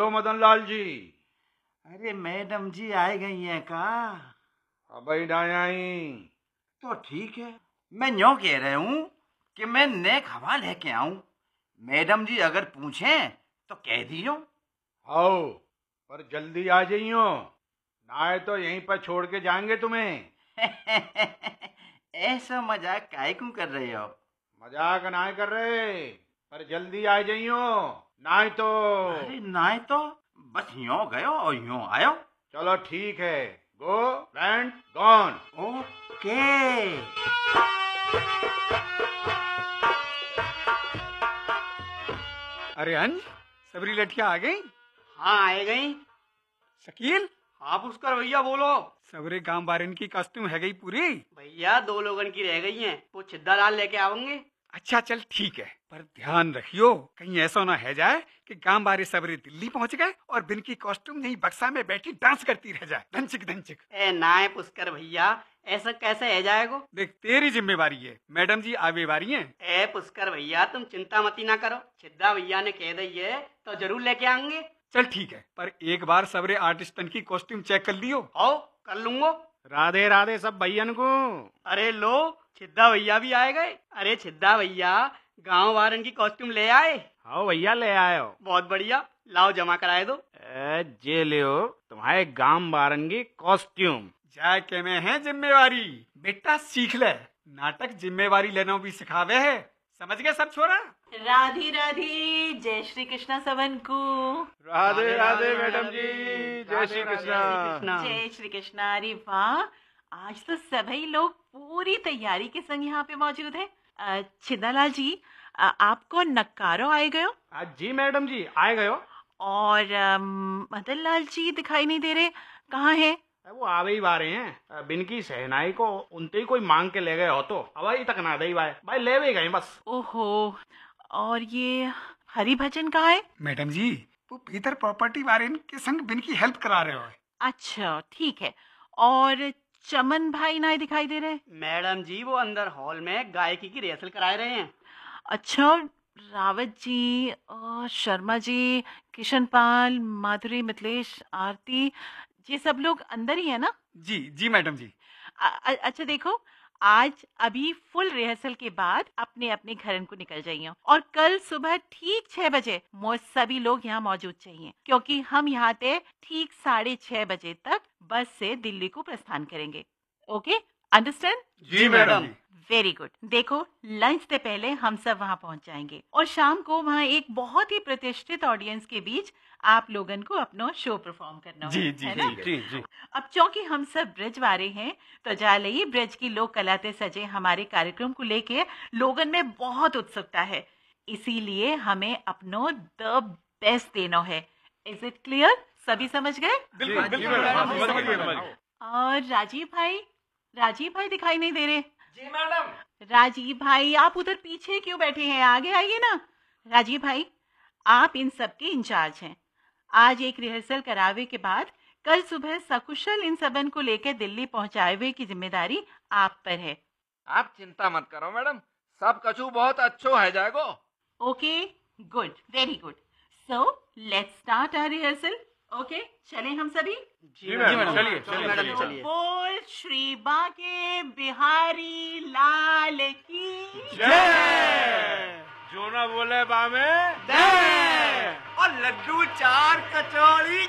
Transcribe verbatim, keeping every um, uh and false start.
मदन लाल जी। अरे मैडम जी आए गई हैं का? अब ही ना आई तो ठीक है, मैं यूं कह रहा हूँ कि मैं नेक हवा लेके आऊं। मैडम जी अगर पूछें तो कह दियो। आओ, पर जल्दी आ जाइयो, ना तो यहीं पर छोड़ के जाएंगे तुम्हें। ऐसा मजाक काहे क्यों कर रहे हो? मजाक ना कर रहे, पर जल्दी आ जाइयो, ना तो। अरे ना तो बस यूं गयो और यूं आयो। चलो ठीक है, गो एंड गॉन। ओके। अरे अंज, सबरी लठिया आ गई? हाँ आ गई। शकील? हाँ पुष्कर भैया बोलो। सबरे गांव बारन की कॉस्ट्यूम है गई पूरी? भैया दो लोगन की रह गई हैं, वो छिद्दा लाल लेके आओगे। अच्छा चल ठीक है, पर ध्यान रखियो कहीं ऐसा ना है जाए कि गांव बारे सबरे दिल्ली पहुंच गए और बिन की कॉस्ट्यूम यही बक्सा में बैठी डांस करती रह जाए, धनचिक धनचिक। ए ना है पुष्कर भैया, ऐसा कैसे है जाएगो? देख तेरी जिम्मेवारी है, मैडम जी आवे वारी है। ए पुष्कर भैया तुम चिंता मती ना करो, छिद्दा भैया ने कह दी है तो जरूर लेके आएंगे। चल ठीक है, पर एक बार सबरे आर्टिस्टन की कॉस्ट्यूम चेक कर लियो। आओ कर लूंगो। राधे राधे सब भैयन को। अरे लो छिद्दा भैया भी आए गए। अरे छिद्दा भैया गांव वारन की कॉस्ट्यूम ले आए? हाँ भैया ले आयो। बहुत बढ़िया, लाओ जमा कराए दो। ए, जे लियो तुम्हारे गांव बारन की कॉस्ट्यूम। जाके में है जिम्मेवारी, बेटा सीख ले, नाटक जिम्मेवारी लेना भी सिखावे है, समझ गए सब छोरा? राधी राधी, जय श्री कृष्णा सबन को। राधे राधे मैडम जी, जय श्री कृष्णा। जय श्री कृष्णा। अरे वाह, आज तो सभी लोग पूरी तैयारी के संग यहाँ पे मौजूद है। छिदालाल जी, आ, आपको नक्कारो आए गयो? जी मैडम जी आए गयो। और मदन लाल जी दिखाई नहीं दे रहे, कहाँ हैं? वो आवे ही बारे हैं, बिन की सहनाई को उनते ही कोई मांग के ले गए हो तो अभी तक ना दे भाई भाई ले भी गए बस। ओहो, और ये हरि भजन कहाँ है? मैडम जी वो भीतर प्रॉपर्टी वाले के संग बिन की हेल्प करा रहे हो। अच्छा ठीक है, और चमन भाई ना दिखाई दे रहे? मैडम जी वो अंदर हॉल में गायकी की रिहर्सल कराए रहे हैं। अच्छा, रावत जी, शर्मा जी, किशन पाल, माधुरी, मिथिलेश, आरती, ये सब लोग अंदर ही है ना? जी जी मैडम जी। आ, अच्छा देखो, आज अभी फुल रिहर्सल के बाद अपने अपने घरन को निकल जाइए और कल सुबह ठीक छह बजे मोर सभी लोग यहाँ मौजूद चाहिए, क्योंकि हम यहाँ पे ठीक साढ़े छह बजे तक बस से दिल्ली को प्रस्थान करेंगे। Okay, understand? जी मैडम। Very good. देखो लंच से पहले हम सब वहाँ पहुँच जाएंगे और शाम को वहाँ एक बहुत ही प्रतिष्ठित ऑडियंस के बीच आप लोगन को अपना शो परफॉर्म करना जी है, जी है ना? जी जी। अब चूंकि हम सब ब्रज वाले हैं तो जालई ब्रज की लोक कलाते सजे हमारे कार्यक्रम को लेके लोगन में बहुत उत्सुकता है, इसीलिए हमें अपनो द बेस्ट देना है। Is it clear? सभी समझ गए? बिल्कुल बिल्कुल। और राजीव भाई, राजीव भाई दिखाई नहीं दे रहे। जी मैडम। राजीव भाई आप उधर पीछे क्यों बैठे हैं, आगे आइए ना। राजीव भाई आप इन सब के इंचार्ज हैं। आज एक रिहर्सल करावे के बाद कल सुबह सकुशल इन सबन को लेकर दिल्ली पहुंचावे की जिम्मेदारी आप पर है। आप चिंता मत करो मैडम, सब कछु बहुत अच्छो है जाएगो। Okay good, very good. So let's start our rehearsal. Okay चलें हम सभी? जी मैडम, चलिए चलिए चलिए। बोल श्री बांके बिहारी लाल की जय। जो ना बोले बामे और लड्डू चार कचौड़ी